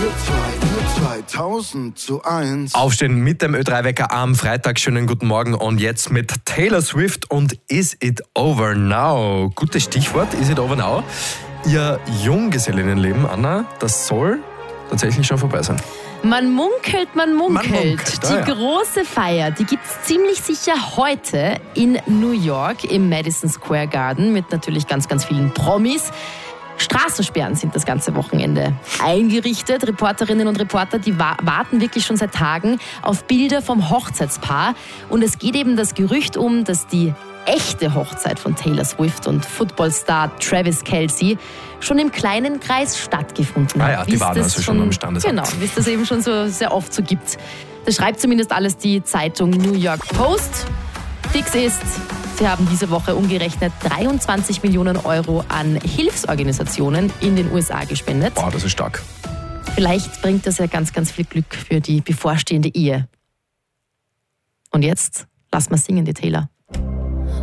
Wir 2000:1. Aufstehen mit dem Ö3-Wecker am Freitag. Schönen guten Morgen und jetzt mit Taylor Swift und Is It Over Now? Gutes Stichwort, Is It Over Now? Ihr Junggesellinnenleben, Anna, das soll tatsächlich schon vorbei sein. Man munkelt. Man munkelt, Die große Feier, die gibt's ziemlich sicher heute in New York im Madison Square Garden mit natürlich ganz, ganz vielen Promis. Straßensperren sind das ganze Wochenende eingerichtet. Reporterinnen und Reporter, die warten wirklich schon seit Tagen auf Bilder vom Hochzeitspaar. Und es geht eben das Gerücht um, dass die echte Hochzeit von Taylor Swift und Footballstar Travis Kelce schon im kleinen Kreis stattgefunden hat. Ja, die waren also schon am Standesamt. Genau, wie es das eben schon so sehr oft so gibt. Das schreibt zumindest alles die Zeitung New York Post. Fix ist, sie haben diese Woche umgerechnet 23 Millionen Euro an Hilfsorganisationen in den USA gespendet. Boah, das ist stark. Vielleicht bringt das ja ganz, ganz viel Glück für die bevorstehende Ehe. Und jetzt lass mal singen, die Taylor.